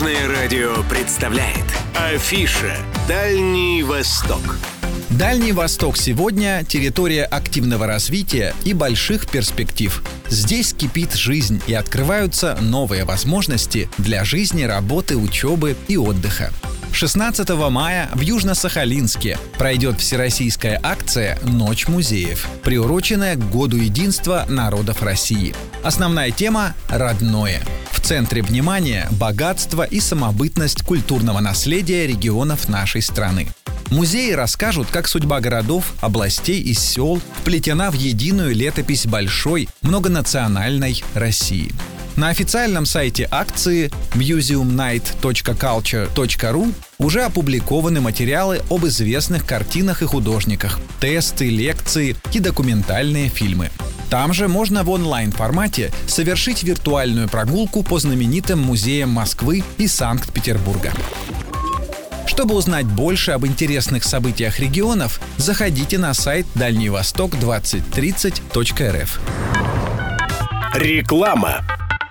Дорожное радио представляет Афиша «Дальний Восток». Дальний Восток сегодня – территория активного развития и больших перспектив. Здесь кипит жизнь и открываются новые возможности для жизни, работы, учебы и отдыха. 16 мая в Южно-Сахалинске пройдет всероссийская акция «Ночь музеев», приуроченная к Году единства народов России. Основная тема – «Родное». В центре внимания – богатство и самобытность культурного наследия регионов нашей страны. Музеи расскажут, как судьба городов, областей и сел вплетена в единую летопись большой, многонациональной России. На официальном сайте акции museumnight.culture.ru уже опубликованы материалы об известных картинах и художниках, тесты, лекции и документальные фильмы. Там же можно в онлайн-формате совершить виртуальную прогулку по знаменитым музеям Москвы и Санкт-Петербурга. Чтобы узнать больше об интересных событиях регионов, заходите на сайт дальневосток2030.рф. Реклама.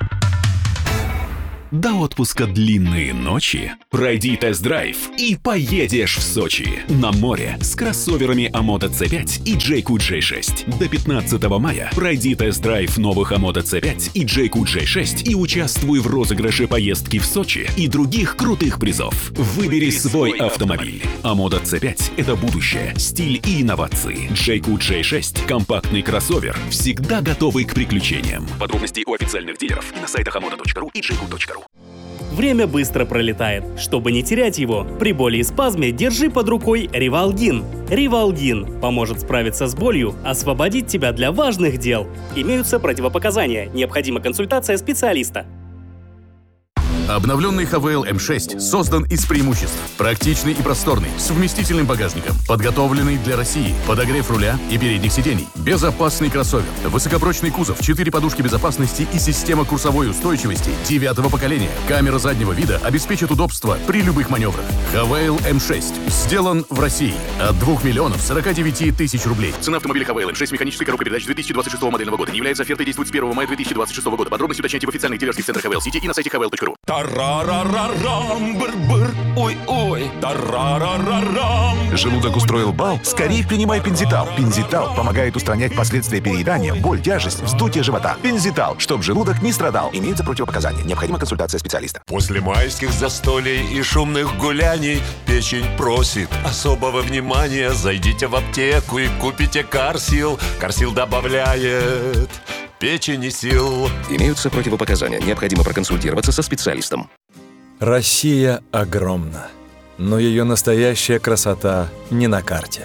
До отпуска длинные ночи. Пройди тест-драйв и поедешь в Сочи. На море с кроссоверами Амода C5 и Джейку J6. До 15 мая пройди тест-драйв новых Амода C5 и Джейку J6 и участвуй в розыгрыше поездки в Сочи и других крутых призов. Выбери свой автомобиль. Амода C5 — это будущее, стиль и инновации. Джейку J6 — компактный кроссовер, всегда готовый к приключениям. Подробности у официальных дилеров и на сайтах amoda.ru и jayco.ru. Время быстро пролетает. Чтобы не терять его, при боли и спазме держи под рукой Ривалгин. Ривалгин поможет справиться с болью, освободить тебя для важных дел. Имеются противопоказания. Необходима консультация специалиста. Обновленный ХВЛ М6 создан из преимуществ. Практичный и просторный, с вместительным багажником, подготовленный для России, подогрев руля и передних сидений, безопасный кроссовер, высокопрочный кузов, 4 подушки безопасности и система курсовой устойчивости 9-го поколения. Камера заднего вида обеспечит удобство при любых маневрах. ХВЛ М6 сделан в России от 2 миллионов 49 тысяч рублей. Цена автомобиля ХВЛ М6 механической коробкой передач 2026 модельного года не является офертой, действует с 1 мая 2026 года. Подробности уточняйте в официальных дилерских центрах ХВЛ Сити и на сайте hwl.ru. Тарарарарам, быр-быр, ой-ой, тарарарарам. Желудок устроил бал? Скорее принимай Пензитал. Пензитал помогает устранять последствия переедания, боль, тяжесть, вздутие живота. Пензитал, чтоб желудок не страдал. Имеются противопоказания. Необходима консультация специалиста. После майских застолий и шумных гуляний печень просит особого внимания. Зайдите в аптеку и купите Карсил. Карсил добавляет печени сил. Имеются противопоказания. Необходимо проконсультироваться со специалистом. Россия огромна, но ее настоящая красота не на карте.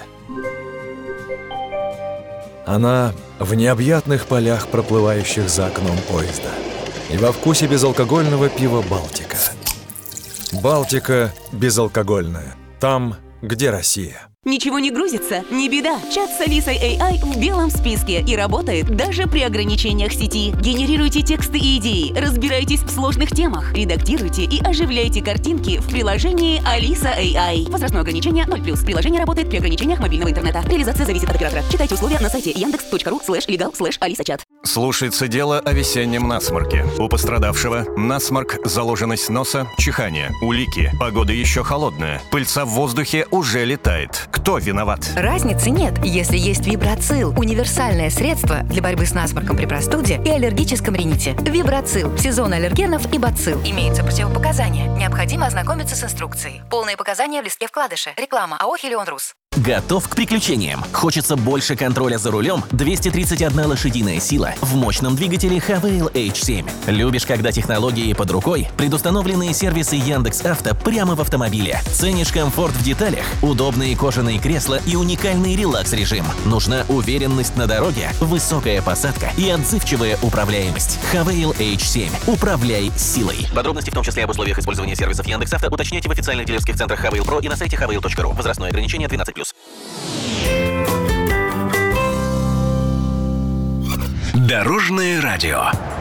Она в необъятных полях, проплывающих за окном поезда, и во вкусе безалкогольного пива «Балтика». «Балтика» безалкогольная. Там, где Россия. Ничего не грузится? Не беда. Чат с Алисой AI в белом списке и работает даже при ограничениях сети. Генерируйте тексты и идеи, разбирайтесь в сложных темах, редактируйте и оживляйте картинки в приложении Алиса AI. Возрастное ограничение 0+. Приложение работает при ограничениях мобильного интернета. Реализация зависит от оператора. Читайте условия на сайте yandex.ru/legal/alisachat. Слушается дело о весеннем насморке. У пострадавшего насморк, заложенность носа, чихание, улики. Погода еще холодная. Пыльца в воздухе уже летает. Кто виноват? Разницы нет, если есть Вибрацил. Универсальное средство для борьбы с насморком при простуде и аллергическом рините. Вибрацил. Сезон аллергенов и бацилл. Имеются противопоказания. Необходимо ознакомиться с инструкцией. Полные показания в листке вкладыша. Реклама АО «Хелион Рус». Готов к приключениям? Хочется больше контроля за рулем? 231 лошадиная сила в мощном двигателе ХВЛ H7. Любишь, когда технологии под рукой? Предустановленные сервисы Яндекс.Авто прямо в автомобиле. Ценишь комфорт в деталях? Удобные кожаные кресла и уникальный релакс-режим. Нужна уверенность на дороге, высокая посадка и отзывчивая управляемость. ХВЛ H7. Управляй силой. Подробности, в том числе об условиях использования сервисов Яндекс.Авто, уточняйте в официальных дилерских центрах ХВЛ Про и на сайте hwl.ru. Возрастное ограничение 12+. Дорожное радио.